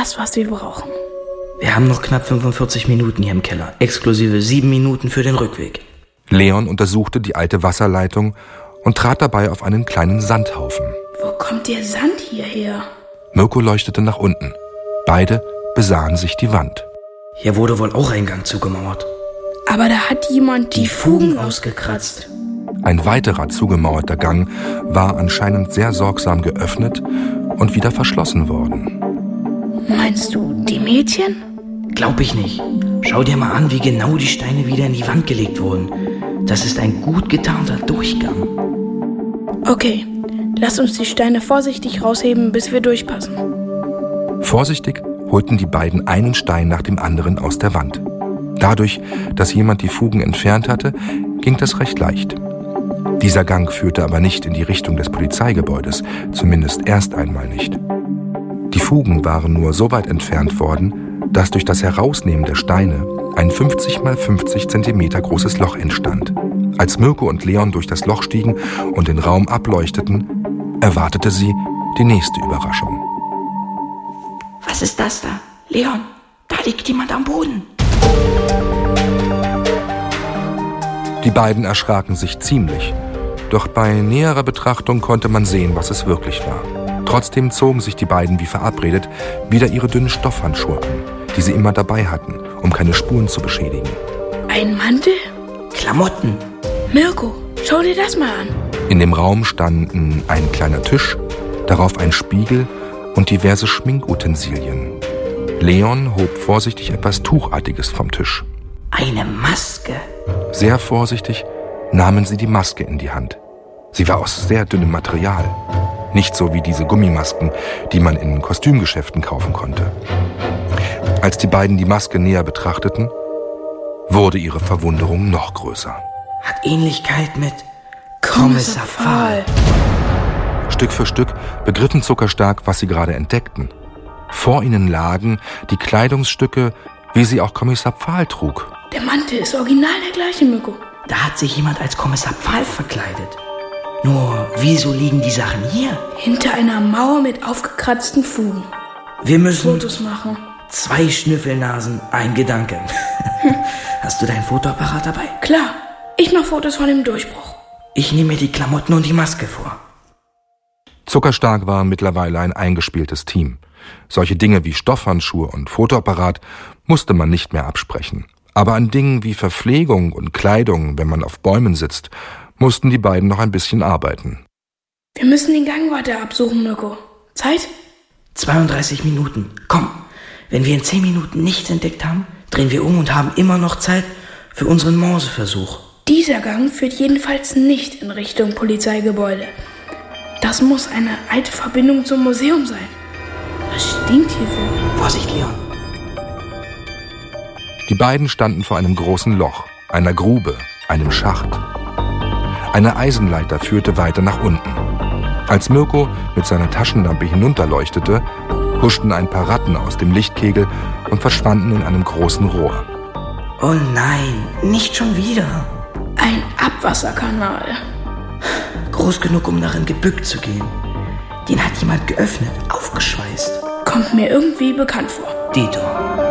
das, was wir brauchen. Wir haben noch knapp 45 Minuten hier im Keller, exklusive 7 Minuten für den Rückweg. Leon untersuchte die alte Wasserleitung und trat dabei auf einen kleinen Sandhaufen. Wo kommt der Sand hierher? Mirko leuchtete nach unten. Beide besahen sich die Wand. Hier wurde wohl auch ein Gang zugemauert. Aber da hat jemand die Fugen ausgekratzt. Ein weiterer zugemauerter Gang war anscheinend sehr sorgsam geöffnet und wieder verschlossen worden. Meinst du die Mädchen? Glaub ich nicht. Schau dir mal an, wie genau die Steine wieder in die Wand gelegt wurden. Das ist ein gut getarnter Durchgang. Okay, lass uns die Steine vorsichtig rausheben, bis wir durchpassen. Vorsichtig holten die beiden einen Stein nach dem anderen aus der Wand. Dadurch, dass jemand die Fugen entfernt hatte, ging das recht leicht. Dieser Gang führte aber nicht in die Richtung des Polizeigebäudes, zumindest erst einmal nicht. Die Fugen waren nur so weit entfernt worden, dass durch das Herausnehmen der Steine ein 50 x 50 cm großes Loch entstand. Als Mirko und Leon durch das Loch stiegen und den Raum ableuchteten, erwartete sie die nächste Überraschung. Was ist das da? Leon, da liegt jemand am Boden. Die beiden erschraken sich ziemlich. Doch bei näherer Betrachtung konnte man sehen, was es wirklich war. Trotzdem zogen sich die beiden wie verabredet wieder ihre dünnen Stoffhandschuhe an, die sie immer dabei hatten, um keine Spuren zu beschädigen. Ein Mantel? Klamotten. Mirko, schau dir das mal an. In dem Raum standen ein kleiner Tisch, darauf ein Spiegel und diverse Schminkutensilien. Leon hob vorsichtig etwas Tuchartiges vom Tisch. Eine Maske. Sehr vorsichtig nahmen sie die Maske in die Hand. Sie war aus sehr dünnem Material. Nicht so wie diese Gummimasken, die man in Kostümgeschäften kaufen konnte. Als die beiden die Maske näher betrachteten, wurde ihre Verwunderung noch größer. Hat Ähnlichkeit mit Kommissar Pfahl. Stück für Stück begriffen Zuckerstark, was sie gerade entdeckten. Vor ihnen lagen die Kleidungsstücke, wie sie auch Kommissar Pfahl trug. Der Mantel ist original der gleiche, Mirko. Da hat sich jemand als Kommissar Pfahl verkleidet. Nur, wieso liegen die Sachen hier? Hinter einer Mauer mit aufgekratzten Fugen. Wir müssen Fotos machen. 2 Schnüffelnasen, ein Gedanke. Hast du deinen Fotoapparat dabei? Klar, ich mache Fotos von dem Durchbruch. Ich nehme mir die Klamotten und die Maske vor. Zuckerstark war mittlerweile ein eingespieltes Team. Solche Dinge wie Stoffhandschuhe und Fotoapparat musste man nicht mehr absprechen. Aber an Dingen wie Verpflegung und Kleidung, wenn man auf Bäumen sitzt, mussten die beiden noch ein bisschen arbeiten. Wir müssen den Gang weiter absuchen, Mirko. Zeit? 32 Minuten. Komm, wenn wir in 10 Minuten nichts entdeckt haben, drehen wir um und haben immer noch Zeit für unseren Morseversuch. Dieser Gang führt jedenfalls nicht in Richtung Polizeigebäude. Das muss eine alte Verbindung zum Museum sein. Was stinkt hier so? Vorsicht, Leon. Die beiden standen vor einem großen Loch, einer Grube, einem Schacht. Eine Eisenleiter führte weiter nach unten. Als Mirko mit seiner Taschenlampe hinunterleuchtete, huschten ein paar Ratten aus dem Lichtkegel und verschwanden in einem großen Rohr. Oh nein, nicht schon wieder. Ein Abwasserkanal. Groß genug, um darin gebückt zu gehen. Den hat jemand geöffnet, aufgeschweißt. Kommt mir irgendwie bekannt vor. Dito,